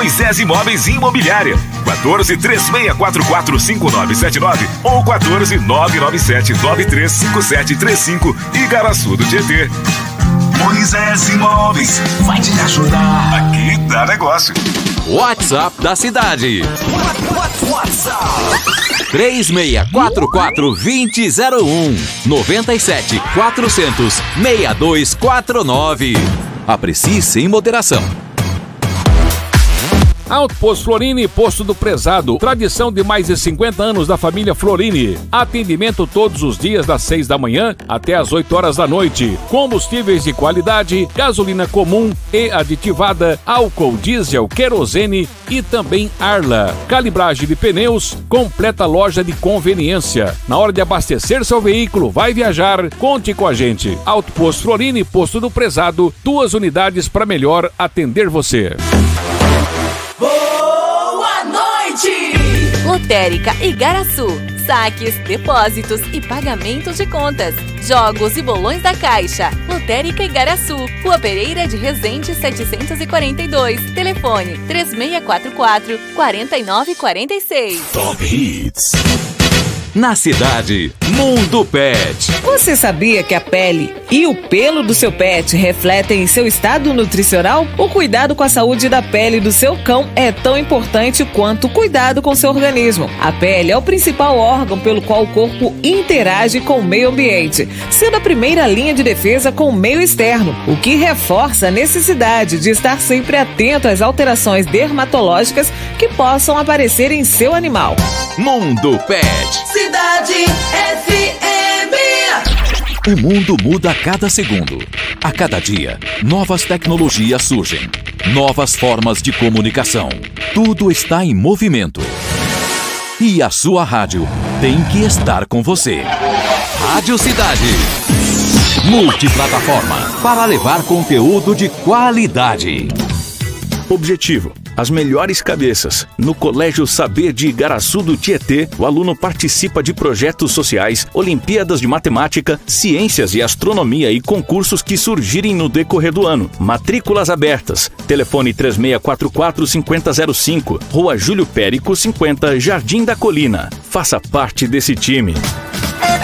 Moisés Imóveis e Imobiliária. 14-3644-5979 ou 14-997-935735, Igaraçu do Tietê. Moisés Imóveis vai te ajudar. Aqui dá negócio. WhatsApp da cidade. WhatsApp 3644-2001 97 400 6249. Aprecie sem moderação. Alto Posto Florini, Posto do Prezado. Tradição de mais de 50 anos da família Florini. Atendimento todos os dias das 6 da manhã até as 8 horas da noite. Combustíveis de qualidade, gasolina comum e aditivada, álcool, diesel, querosene e também Arla. Calibragem de pneus, completa loja de conveniência. Na hora de abastecer seu veículo, vai viajar, conte com a gente. Alto Posto Florini, Posto do Prezado. 2 unidades para melhor atender você. Boa noite! Lotérica Igaraçu. Saques, depósitos e pagamentos de contas. Jogos e bolões da Caixa. Lotérica Igaraçu. Rua Pereira de Resende 742. Telefone 3644-4946. Top Hits. Na cidade, Mundo Pet. Você sabia que a pele e o pelo do seu pet refletem seu estado nutricional? O cuidado com a saúde da pele do seu cão é tão importante quanto o cuidado com seu organismo. A pele é o principal órgão pelo qual o corpo interage com o meio ambiente, sendo a primeira linha de defesa com o meio externo, o que reforça a necessidade de estar sempre atento às alterações dermatológicas que possam aparecer em seu animal. Mundo Pet. Cidade FM. O mundo muda a cada segundo. A cada dia, novas tecnologias surgem. Novas formas de comunicação. Tudo está em movimento. E a sua rádio tem que estar com você. Rádio Cidade. Multiplataforma para levar conteúdo de qualidade. Objetivo: as melhores cabeças. No Colégio Saber de Igaraçu do Tietê, o aluno participa de projetos sociais, Olimpíadas de Matemática, Ciências e Astronomia e concursos que surgirem no decorrer do ano. Matrículas abertas. Telefone 3644-5005, Rua Júlio Périco 50, Jardim da Colina. Faça parte desse time.